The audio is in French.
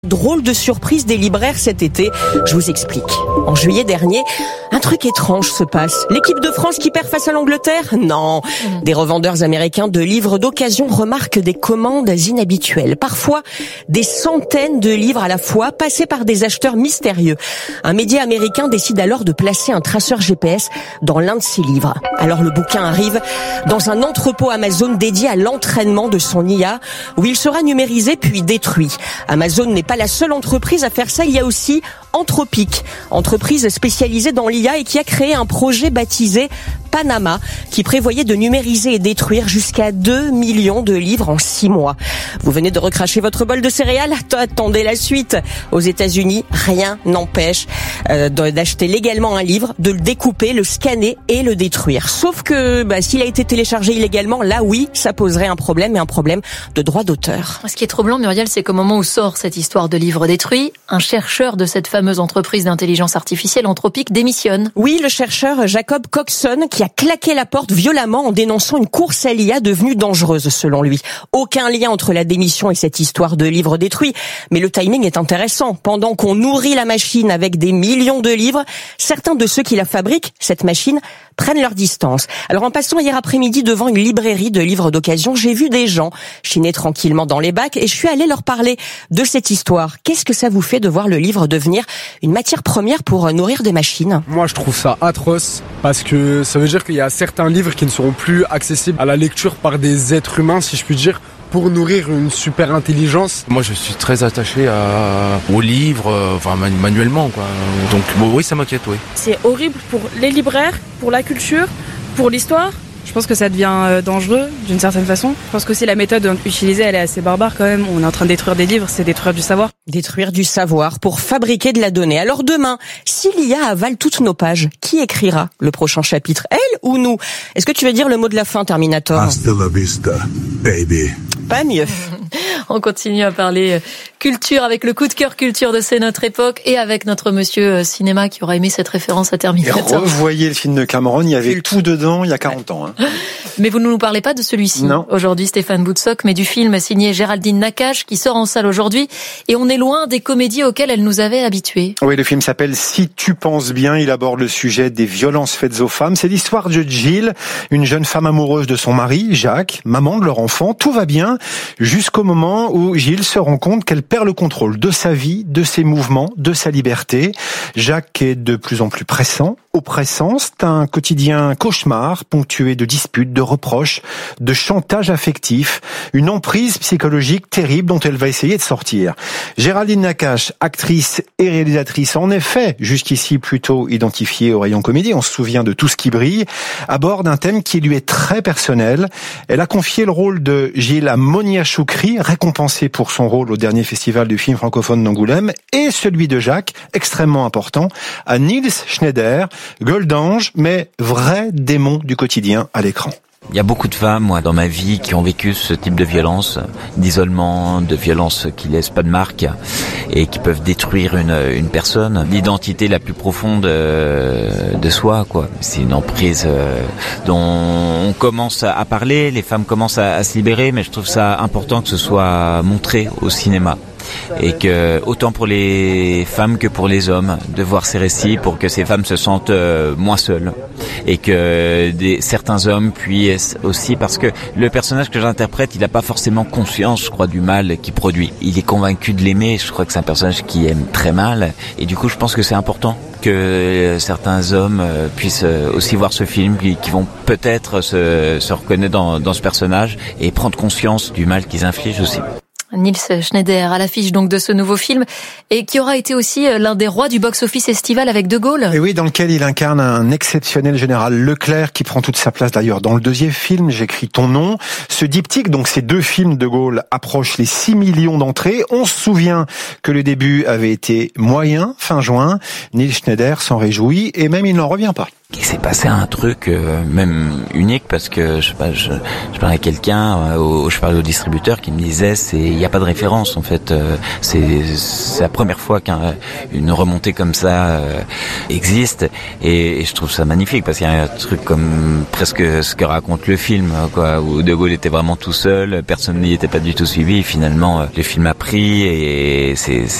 Drôle de surprise des libraires cet été, je vous explique. En juillet dernier, un truc étrange se passe. L'équipe de France qui perd face à l'Angleterre ? Non. Des revendeurs américains de livres d'occasion remarquent des commandes inhabituelles. Parfois, des centaines de livres à la fois, passés par des acheteurs mystérieux. Un média américain décide alors de placer un traceur GPS dans l'un de ses livres. Alors le bouquin arrive dans un entrepôt Amazon dédié à l'entraînement de son IA, où il sera numérisé puis détruit. Amazon n'est pas la seule entreprise à faire ça, il y a aussi Anthropic, entreprise spécialisée dans l'IA et qui a créé un projet baptisé Panama, qui prévoyait de numériser et détruire jusqu'à 2 millions de livres en 6 mois. Vous venez de recracher votre bol de céréales ? Attendez la suite. Aux États-Unis, rien n'empêche d'acheter légalement un livre, de le découper, le scanner et le détruire. Sauf que s'il a été téléchargé illégalement, là oui, ça poserait un problème, et un problème de droit d'auteur. Ce qui est troublant, Muriel, c'est qu'au moment où sort cette histoire de livre détruit, un chercheur de cette fameuse entreprise d'intelligence artificielle Anthropic démissionne. Oui, le chercheur Jacob Coxon qui a claqué la porte violemment en dénonçant une course à l'IA devenue dangereuse selon lui. Aucun lien entre la démission et cette histoire de livres détruits, mais le timing est intéressant. Pendant qu'on nourrit la machine avec des millions de livres, certains de ceux qui la fabriquent, cette machine, prennent leur distance. Alors en passant hier après-midi devant une librairie de livres d'occasion, j'ai vu des gens chiner tranquillement dans les bacs et je suis allée leur parler de cette histoire. Qu'est-ce que ça vous fait de voir le livre devenir une matière première pour nourrir des machines ? Moi je trouve ça atroce parce que ça veut dire qu'il y a certains livres qui ne seront plus accessibles à la lecture par des êtres humains, si je puis dire, pour nourrir une super intelligence. Moi je suis très attaché aux livres, manuellement quoi. Donc oui, ça m'inquiète, oui. C'est horrible pour les libraires, pour la culture, pour l'histoire. Je pense que ça devient dangereux d'une certaine façon. Je pense que aussi la méthode utilisée, elle est assez barbare quand même. On est en train de détruire des livres, c'est détruire du savoir. Détruire du savoir pour fabriquer de la donnée. Alors demain, si l'IA avale toutes nos pages, qui écrira le prochain chapitre ? Elle ou nous ? Est-ce que tu veux dire le mot de la fin, Terminator ? Hasta la vista, baby. Pas mieux. On continue à parler culture avec le coup de cœur culture de C'est notre époque et avec notre monsieur cinéma qui aura aimé cette référence à Terminator. Et revoyez le film de Cameron, il y avait tout dedans il y a 40 ans. Mais vous ne nous parlez pas de celui-ci aujourd'hui, Stéphane Boutsock, mais du film signé Géraldine Nakache qui sort en salle aujourd'hui. Et on est loin des comédies auxquelles elle nous avait habitués. Oui, le film s'appelle Si tu penses bien. Il aborde le sujet des violences faites aux femmes. C'est l'histoire de Jill, une jeune femme amoureuse de son mari, Jacques, maman de leur enfant. Tout va bien jusqu'au moment où Jill se rend compte qu'elle perd le contrôle de sa vie, de ses mouvements, de sa liberté. Jacques est de plus en plus pressant, oppressant. C'est un quotidien cauchemar, ponctué de disputes, de reproches, de chantage affectif, une emprise psychologique terrible dont elle va essayer de sortir. Géraldine Nakache, actrice et réalisatrice, en effet, jusqu'ici plutôt identifiée au rayon comédie, on se souvient de Tout ce qui brille, aborde un thème qui lui est très personnel. Elle a confié le rôle de Jill à Monia Choukri, récompensée pour son rôle au dernier festival du film francophone d'Angoulême, et celui de Jacques, extrêmement important, à Niels Schneider, gueule d'ange, mais vrai démon du quotidien à l'écran. Il y a beaucoup de femmes, moi, dans ma vie, qui ont vécu ce type de violence, d'isolement, de violence qui laissent pas de marque et qui peuvent détruire une personne. L'identité la plus profonde de soi, quoi. C'est une emprise dont on commence à parler, les femmes commencent à se libérer, mais je trouve ça important que ce soit montré au cinéma. Et que, autant pour les femmes que pour les hommes, de voir ces récits pour que ces femmes se sentent moins seules. Et que certains hommes puissent aussi, parce que le personnage que j'interprète, il n'a pas forcément conscience, je crois, du mal qu'il produit. Il est convaincu de l'aimer, je crois que c'est un personnage qui aime très mal. Et du coup, je pense que c'est important que certains hommes puissent aussi voir ce film, qui vont peut-être se reconnaître dans ce personnage et prendre conscience du mal qu'ils infligent aussi. Niels Schneider à l'affiche donc de ce nouveau film et qui aura été aussi l'un des rois du box-office estival avec De Gaulle. Et oui, dans lequel il incarne un exceptionnel général Leclerc qui prend toute sa place d'ailleurs dans le deuxième film, J'écris ton nom. Ce diptyque, donc ces deux films de Gaulle, approchent les 6 millions d'entrées. On se souvient que le début avait été moyen, fin juin. Niels Schneider s'en réjouit et même il n'en revient pas. Il s'est passé un truc même unique parce que je parlais à quelqu'un, je parlais au distributeur qui me disait il n'y a pas de référence en fait. C'est la première fois qu'une remontée comme ça existe, et je trouve ça magnifique parce qu'il y a un truc comme presque ce que raconte le film, quoi, où De Gaulle était vraiment tout seul, personne n'y était pas du tout suivi. Et finalement, le film a pris et c'est